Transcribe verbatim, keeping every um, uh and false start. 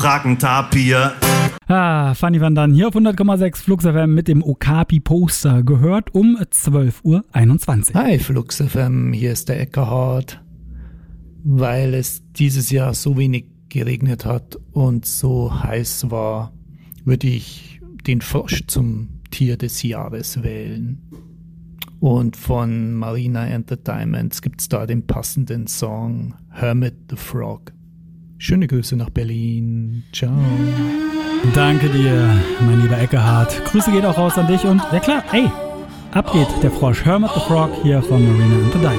Frackentapir. Ah, Fanny van Dan hier auf hundert Komma sechs Flux F M mit dem Okapi-Poster, gehört um zwölf Uhr einundzwanzig. Hi Flux F M, hier ist der Eckhard. Weil es dieses Jahr so wenig geregnet hat und so heiß war, würde ich den Frosch zum Tier des Jahres wählen. Und von Marina and the Diamonds gibt es da den passenden Song Hermit the Frog. Schöne Grüße nach Berlin. Ciao. Danke dir, mein lieber Eckhard. Grüße geht auch raus an dich und ja klar, ey, ab geht der Frosch. Hermit the Frog hier von Marina and the Diamonds.